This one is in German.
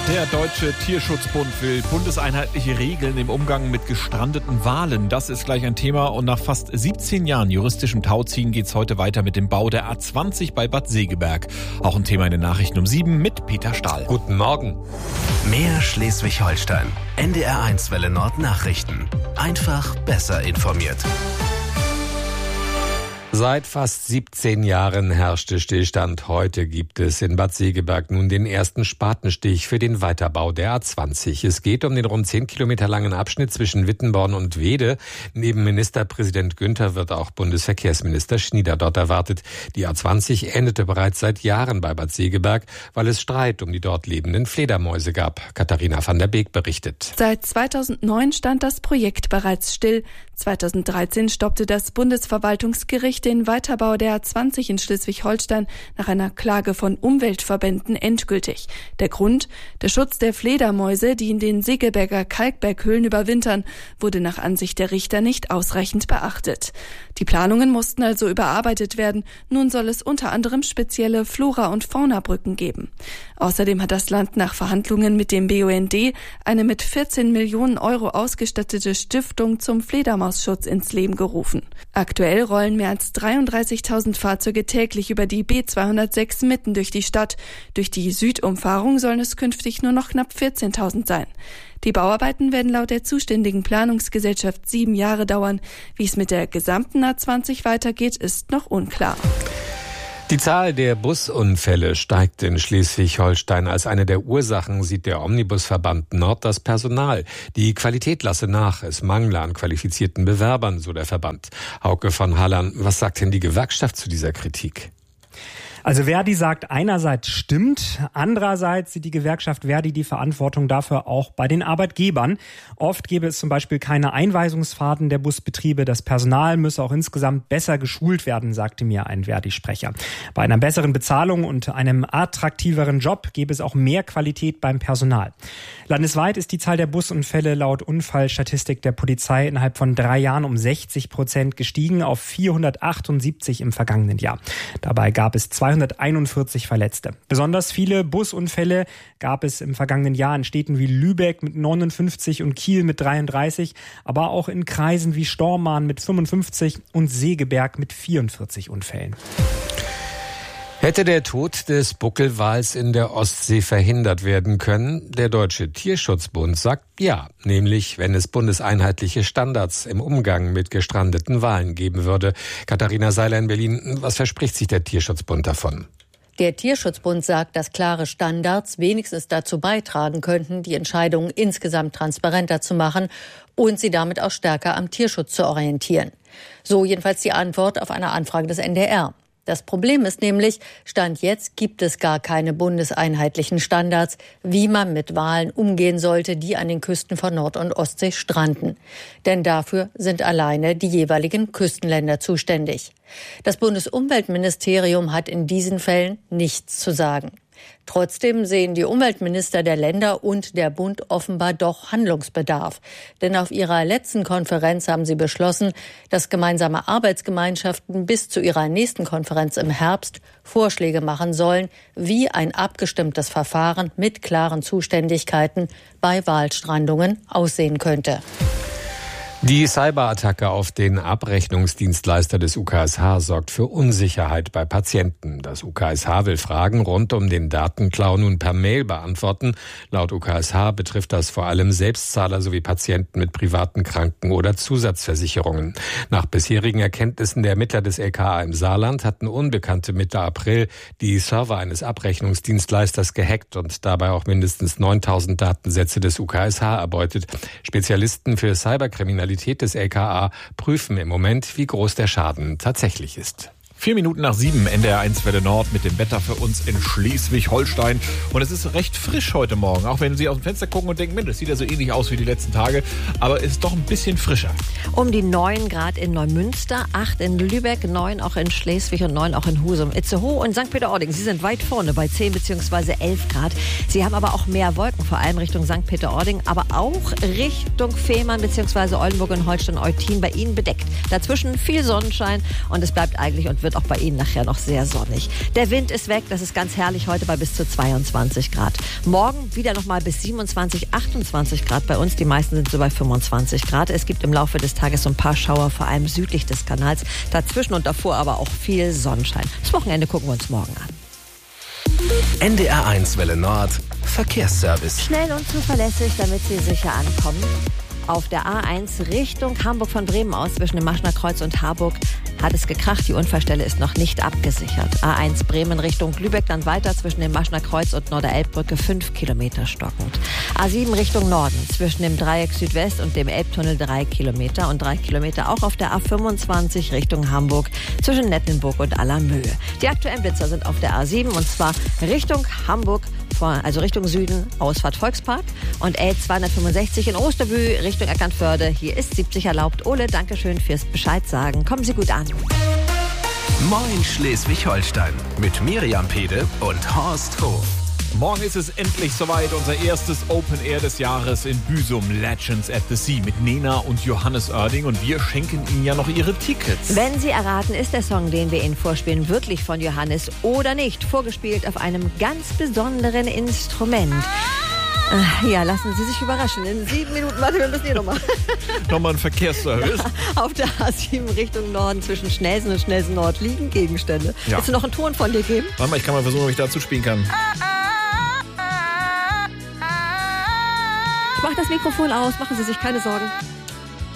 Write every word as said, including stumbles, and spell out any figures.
Der Deutsche Tierschutzbund will bundeseinheitliche Regeln im Umgang mit gestrandeten Walen. Das ist gleich ein Thema. Und nach fast siebzehn Jahren juristischem Tauziehen geht's heute weiter mit dem Bau der A zwanzig bei Bad Segeberg. Auch ein Thema in den Nachrichten um sieben mit Peter Stahl. Guten Morgen. Mehr Schleswig-Holstein. N D R eins Welle Nord Nachrichten. Einfach besser informiert. Seit fast siebzehn Jahren herrschte Stillstand. Heute gibt es in Bad Segeberg nun den ersten Spatenstich für den Weiterbau der A zwanzig. Es geht um den rund zehn Kilometer langen Abschnitt zwischen Wittenborn und Wede. Neben Ministerpräsident Günther wird auch Bundesverkehrsminister Schnieder dort erwartet. Die A zwanzig endete bereits seit Jahren bei Bad Segeberg, weil es Streit um die dort lebenden Fledermäuse gab. Katharina van der Beek berichtet. Seit zweitausendneun stand das Projekt bereits still. zweitausenddreizehn stoppte das Bundesverwaltungsgericht den Weiterbau der A zwanzig in Schleswig-Holstein nach einer Klage von Umweltverbänden endgültig. Der Grund? Der Schutz der Fledermäuse, die in den Segeberger Kalkberghöhlen überwintern, wurde nach Ansicht der Richter nicht ausreichend beachtet. Die Planungen mussten also überarbeitet werden. Nun soll es unter anderem spezielle Flora- und Faunabrücken geben. Außerdem hat das Land nach Verhandlungen mit dem B U N D eine mit vierzehn Millionen Euro ausgestattete Stiftung zum Fledermausschutz ins Leben gerufen. Aktuell rollen mehr als dreiunddreißigtausend Fahrzeuge täglich über die B zweihundertsechs mitten durch die Stadt. Durch die Südumfahrung sollen es künftig nur noch knapp vierzehntausend sein. Die Bauarbeiten werden laut der zuständigen Planungsgesellschaft sieben Jahre dauern. Wie es mit der gesamten A zwanzig weitergeht, ist noch unklar. Die Zahl der Busunfälle steigt in Schleswig-Holstein. Als eine der Ursachen sieht der Omnibusverband Nord das Personal. Die Qualität lasse nach, es mangle an qualifizierten Bewerbern, so der Verband. Hauke von Hallern, was sagt denn die Gewerkschaft zu dieser Kritik? Also Verdi sagt, einerseits stimmt, andererseits sieht die Gewerkschaft Verdi die Verantwortung dafür auch bei den Arbeitgebern. Oft gäbe es zum Beispiel keine Einweisungsfahrten der Busbetriebe. Das Personal müsse auch insgesamt besser geschult werden, sagte mir ein Verdi-Sprecher. Bei einer besseren Bezahlung und einem attraktiveren Job gäbe es auch mehr Qualität beim Personal. Landesweit ist die Zahl der Busunfälle laut Unfallstatistik der Polizei innerhalb von drei Jahren um sechzig Prozent gestiegen auf vierhundertachtundsiebzig im vergangenen Jahr. Dabei gab es zweihunderteinundvierzig Verletzte. Besonders viele Busunfälle gab es im vergangenen Jahr in Städten wie Lübeck mit neunundfünfzig und Kiel mit dreiunddreißig, aber auch in Kreisen wie Stormarn mit fünfundfünfzig und Segeberg mit vierundvierzig Unfällen. Hätte der Tod des Buckelwals in der Ostsee verhindert werden können? Der Deutsche Tierschutzbund sagt ja, nämlich wenn es bundeseinheitliche Standards im Umgang mit gestrandeten Walen geben würde. Katharina Seiler in Berlin, was verspricht sich der Tierschutzbund davon? Der Tierschutzbund sagt, dass klare Standards wenigstens dazu beitragen könnten, die Entscheidungen insgesamt transparenter zu machen und sie damit auch stärker am Tierschutz zu orientieren. So jedenfalls die Antwort auf eine Anfrage des N D R. Das Problem ist nämlich, Stand jetzt gibt es gar keine bundeseinheitlichen Standards, wie man mit Walen umgehen sollte, die an den Küsten von Nord- und Ostsee stranden. Denn dafür sind alleine die jeweiligen Küstenländer zuständig. Das Bundesumweltministerium hat in diesen Fällen nichts zu sagen. Trotzdem sehen die Umweltminister der Länder und der Bund offenbar doch Handlungsbedarf. Denn auf ihrer letzten Konferenz haben sie beschlossen, dass gemeinsame Arbeitsgemeinschaften bis zu ihrer nächsten Konferenz im Herbst Vorschläge machen sollen, wie ein abgestimmtes Verfahren mit klaren Zuständigkeiten bei Walstrandungen aussehen könnte. Die Cyberattacke auf den Abrechnungsdienstleister des U K S H sorgt für Unsicherheit bei Patienten. Das U K S H will Fragen rund um den Datenklau nun per Mail beantworten. Laut U K S H betrifft das vor allem Selbstzahler sowie Patienten mit privaten Kranken- oder Zusatzversicherungen. Nach bisherigen Erkenntnissen der Ermittler des L K A im Saarland hatten Unbekannte Mitte April die Server eines Abrechnungsdienstleisters gehackt und dabei auch mindestens neuntausend Datensätze des U K S H erbeutet. Spezialisten für Cyberkriminalität des L K A prüfen im Moment, wie groß der Schaden tatsächlich ist. Vier Minuten nach sieben, N D R eins Welle Nord mit dem Wetter für uns in Schleswig-Holstein. Und es ist recht frisch heute Morgen, auch wenn Sie aus dem Fenster gucken und denken, Mensch, das sieht ja so ähnlich aus wie die letzten Tage. Aber es ist doch ein bisschen frischer. Um die neun Grad in Neumünster, acht in Lübeck, neun auch in Schleswig und neun auch in Husum. Itzehoe und Sankt Peter-Ording, Sie sind weit vorne bei zehn bzw. elf Grad. Sie haben aber auch mehr Wolken, vor allem Richtung Sankt Peter-Ording, aber auch Richtung Fehmarn bzw. Oldenburg und Holstein-Eutin bei Ihnen bedeckt. Dazwischen viel Sonnenschein und es bleibt eigentlich und wird wird auch bei Ihnen nachher noch sehr sonnig. Der Wind ist weg, das ist ganz herrlich heute bei bis zu zweiundzwanzig Grad. Morgen wieder nochmal bis siebenundzwanzig, achtundzwanzig Grad bei uns. Die meisten sind so bei fünfundzwanzig Grad. Es gibt im Laufe des Tages so ein paar Schauer, vor allem südlich des Kanals. Dazwischen und davor aber auch viel Sonnenschein. Das Wochenende gucken wir uns morgen an. N D R eins Welle Nord Verkehrsservice. Schnell und zuverlässig, damit Sie sicher ankommen. Auf der A eins Richtung Hamburg von Bremen aus zwischen dem Maschner Kreuz und Harburg hat es gekracht. Die Unfallstelle ist noch nicht abgesichert. A eins Bremen Richtung Lübeck dann weiter zwischen dem Maschner Kreuz und Norderelbbrücke fünf Kilometer stockend. A sieben Richtung Norden zwischen dem Dreieck Südwest und dem Elbtunnel drei Kilometer und drei Kilometer auch auf der A fünfundzwanzig Richtung Hamburg zwischen Nettenburg und Allermöhe. Die aktuellen Blitzer sind auf der A sieben und zwar Richtung Hamburg, also Richtung Süden, Ausfahrt Volkspark und L zweihundertfünfundsechzig in Osterbü Richtung Eckernförde. Hier ist siebzig erlaubt. Ole, Dankeschön fürs Bescheid sagen. Kommen Sie gut an. Moin Schleswig-Holstein mit Miriam Pede und Horst Hof. Morgen ist es endlich soweit, unser erstes Open Air des Jahres in Büsum, Legends at the Sea mit Nena und Johannes Oerding und wir schenken Ihnen ja noch Ihre Tickets. Wenn Sie erraten, ist der Song, den wir Ihnen vorspielen, wirklich von Johannes oder nicht, vorgespielt auf einem ganz besonderen Instrument. Ja, lassen Sie sich überraschen. In sieben Minuten, warte, wir müssen hier nochmal. Nochmal ein Verkehrsservice. Auf der A sieben Richtung Norden zwischen Schnelsen und Schnelsen Nord liegen Gegenstände. Ja. Willst du noch einen Ton von dir geben? Warte mal, ich kann mal versuchen, ob ich dazu spielen kann. Ich mach das Mikrofon aus, machen Sie sich keine Sorgen.